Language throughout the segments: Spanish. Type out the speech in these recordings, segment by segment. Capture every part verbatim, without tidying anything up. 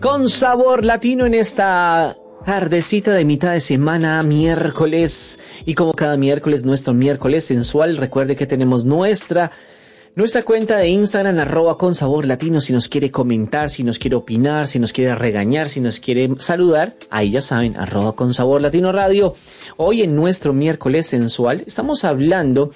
Con sabor latino en esta tardecita de mitad de semana, miércoles. Y como cada miércoles, nuestro miércoles sensual, recuerde que tenemos nuestra... Nuestra cuenta de Instagram, arroba con sabor latino, si nos quiere comentar, si nos quiere opinar, si nos quiere regañar, si nos quiere saludar, ahí ya saben, arroba con sabor latino radio. Hoy en nuestro miércoles sensual estamos hablando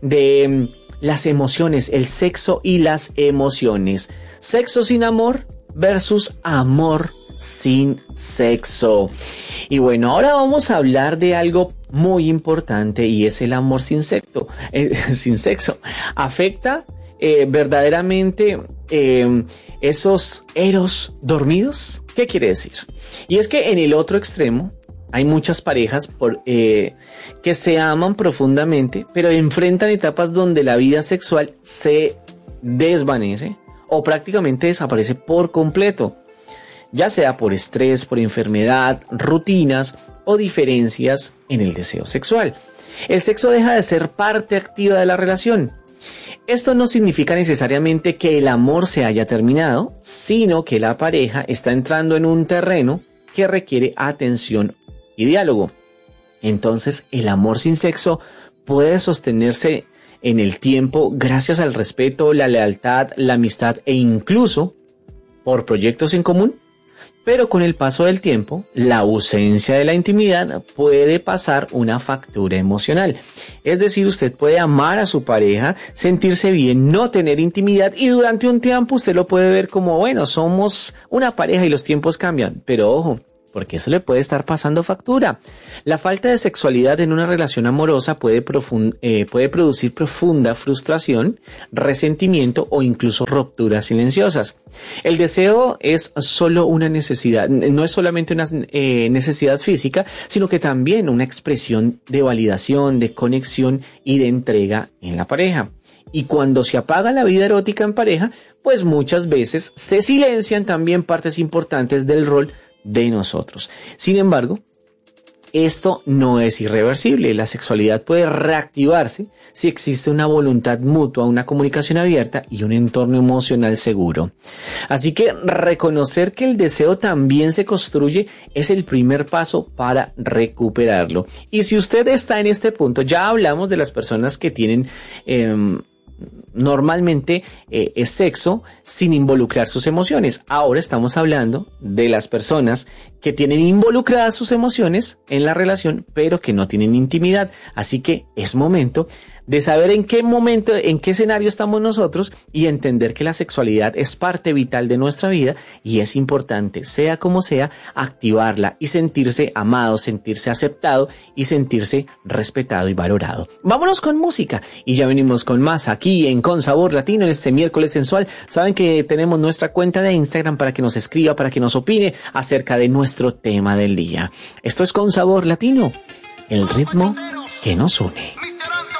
de las emociones, el sexo y las emociones. Sexo sin amor versus amor sin sexo. Y bueno, ahora vamos a hablar de algo muy importante y es el amor sin sexo. Eh, sin sexo. ¿Afecta eh, verdaderamente eh, esos eros dormidos? ¿Qué quiere decir? Y es que en el otro extremo hay muchas parejas por, eh, que se aman profundamente, pero enfrentan etapas donde la vida sexual se desvanece o prácticamente desaparece por completo, ya sea por estrés, por enfermedad, rutinas o diferencias en el deseo sexual. El sexo deja de ser parte activa de la relación. Esto no significa necesariamente que el amor se haya terminado, sino que la pareja está entrando en un terreno que requiere atención y diálogo. Entonces, el amor sin sexo puede sostenerse en el tiempo gracias al respeto, la lealtad, la amistad e incluso por proyectos en común. Pero con el paso del tiempo, la ausencia de la intimidad puede pasar una factura emocional. Es decir, usted puede amar a su pareja, sentirse bien, no tener intimidad y durante un tiempo usted lo puede ver como, bueno, somos una pareja y los tiempos cambian. Pero ojo, porque eso le puede estar pasando factura. La falta de sexualidad en una relación amorosa puede, profund- eh, puede producir profunda frustración, resentimiento o incluso rupturas silenciosas. El deseo es solo una necesidad, no es solamente una eh, necesidad física, sino que también una expresión de validación, de conexión y de entrega en la pareja. Y cuando se apaga la vida erótica en pareja, pues muchas veces se silencian también partes importantes del rol de nosotros. Sin embargo, esto no es irreversible. La sexualidad puede reactivarse si existe una voluntad mutua, una comunicación abierta y un entorno emocional seguro. Así que reconocer que el deseo también se construye es el primer paso para recuperarlo. Y si usted está en este punto, ya hablamos de las personas que tienen eh, normalmente eh, es sexo sin involucrar sus emociones. Ahora estamos hablando de las personas que tienen involucradas sus emociones en la relación, pero que no tienen intimidad. Así que es momento de saber en qué momento, en qué escenario estamos nosotros y entender que la sexualidad es parte vital de nuestra vida y es importante, sea como sea, activarla y sentirse amado, sentirse aceptado y sentirse respetado y valorado. Vámonos con música y ya venimos con más aquí en Con Sabor Latino en este miércoles sensual. Saben que tenemos nuestra cuenta de Instagram para que nos escriba, para que nos opine acerca de nuestro tema del día. Esto es Con Sabor Latino, el ritmo que nos une.